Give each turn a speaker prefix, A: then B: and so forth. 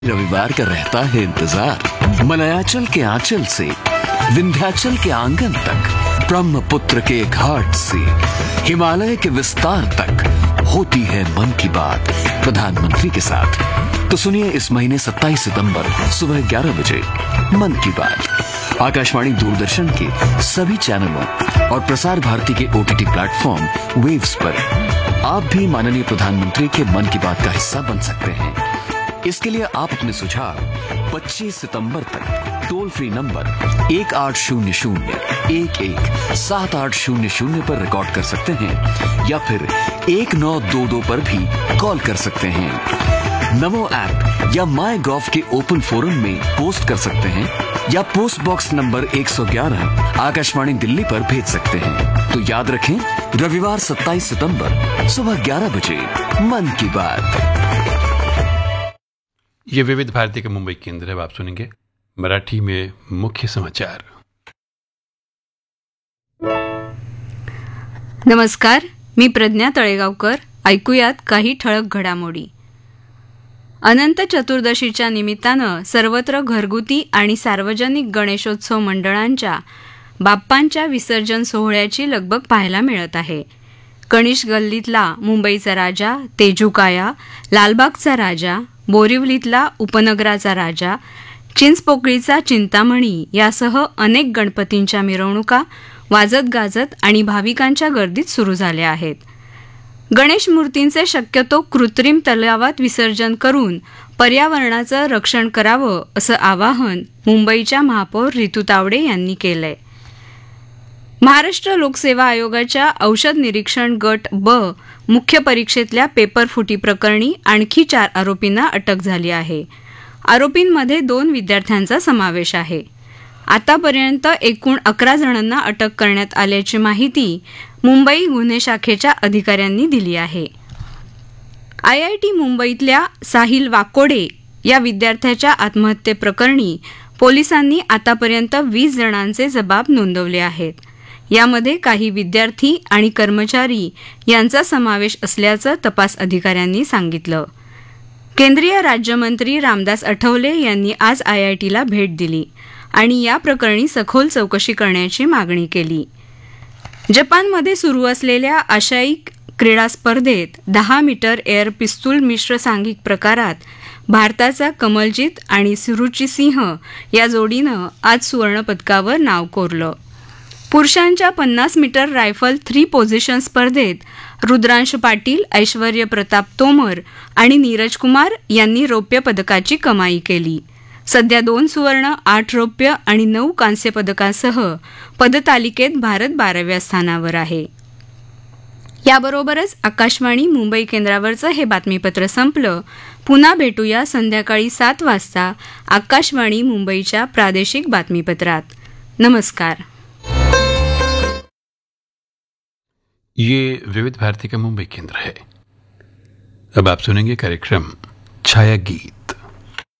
A: रविवार का रहता है इंतजार। मलयाचल के आंचल से विंध्याचल के आंगन तक, ब्रह्मपुत्र के घाट से हिमालय के विस्तार तक होती है मन की बात प्रधानमंत्री के साथ। तो सुनिए इस महीने 27 सितंबर सुबह 11 बजे मन की बात आकाशवाणी दूरदर्शन के सभी चैनलों और प्रसार भारती के OTT प्लेटफॉर्म वेव्स पर। आप भी माननीय प्रधानमंत्री के मन की बात का हिस्सा बन सकते हैं। इसके लिए आप अपने सुझाव 25 सितंबर तक टोल फ्री नंबर 1800-11-7800 पर रिकॉर्ड कर सकते हैं या फिर 1922 पर भी कॉल कर सकते हैं। नमो ऐप या माई गॉव के ओपन फोरम में पोस्ट कर सकते हैं या post box number 111 Akashvani Delhi पर भेज सकते हैं। तो याद रखें, रविवार 27 सितंबर सुबह 11 बजे मन की बात।
B: ये विविध भारती का मुंबई केंद्र है। आप सुनेंगे मराठी में मुख्य समाचार।
C: नमस्कार, मी प्रज्ञा तळेगावकर. ऐकूयात काही ठळक घडामोडी. अनंत चतुर्दशीच्या निमित्तानं सर्वत्र घरगुती आणि सार्वजनिक गणेशोत्सव मंडळांच्या बाप्पांच्या विसर्जन सोहळ्याची लगबग पाहायला मिळत आहे. गणेश गल्लीतला मुंबईचा राजा, तेजूकाया, लालबागचा राजा, बोरिवलीतला उपनगराचा राजा, चिंचपोकळीचा चिंतामणी यासह अनेक गणपतींच्या मिरवणुका वाजत गाजत आणि भाविकांच्या गर्दीत सुरू झाल्या आहेत. गणेश मूर्तींचे शक्यतो कृत्रिम तलावात विसर्जन करून पर्यावरणाचं रक्षण करावं असं आवाहन मुंबईच्या महापौर रितू तावडे यांनी केलंय. महाराष्ट्र लोकसेवा आयोगाच्या औषध निरीक्षण गट ब मुख्य परीक्षेतल्या पेपर फुटी प्रकरणी आणखी 4 आरोपींना अटक झाली आहे. आरोपींमध्ये 2 विद्यार्थ्यांचा समावेश आहे. आतापर्यंत एकूण 11 जणांना अटक करण्यात आल्याची माहिती मुंबई गुन्हे शाखेच्या अधिकाऱ्यांनी दिली आहे. IIT मुंबईतल्या साहिल वाकोडे या विद्यार्थ्याच्या आत्महत्येप्रकरणी पोलिसांनी आतापर्यंत 20 जणांचे जबाब नोंदवले आहेत. यामध्ये काही विद्यार्थी आणि कर्मचारी यांचा समावेश असल्याचं तपास अधिकाऱ्यांनी सांगितलं. केंद्रीय राज्यमंत्री रामदास आठवले यांनी आज IITला भेट दिली आणि या प्रकरणी सखोल चौकशी करण्याची मागणी केली. जपानमध्ये सुरू असलेल्या आशियाई क्रीडा स्पर्धेत 10 मीटर एअर पिस्तूल मिश्र सांघिक प्रकारात भारताचा कमलजीत आणि सुरुची सिंह या जोडीनं आज सुवर्णपदकावर नाव कोरलं. पुरुषांच्या 50 मीटर रायफल 3 पोझिशन स्पर्धेत रुद्रांश पाटील, ऐश्वर्य प्रताप तोमर आणि नीरज कुमार यांनी रौप्य पदकाची कमाई केली. सध्या 2 सुवर्ण, 8 रौप्य आणि 9 कांस्य पदकांसह पदतालिकेत भारत 12व्या स्थानावर आहे. याबरोबरच आकाशवाणी मुंबई केंद्रावरचं हे बातमीपत्र संपलं. पुन्हा भेटूया संध्याकाळी 7 वाजता आकाशवाणी मुंबईच्या प्रादेशिक बातमीपत्रात. नमस्कार.
B: ये विविध भारती का मुंबई केंद्र है. अब आप सुनेंगे कार्यक्रम छाया गीत.